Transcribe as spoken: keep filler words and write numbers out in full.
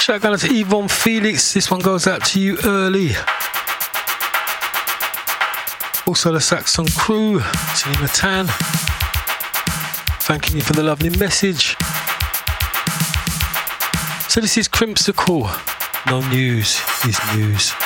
Shout out to Yvonne Felix. This one goes out to you early. Also the Saxon crew, Tina Tan. Thanking you for the lovely message. So this is Crimpsicle. No news is news.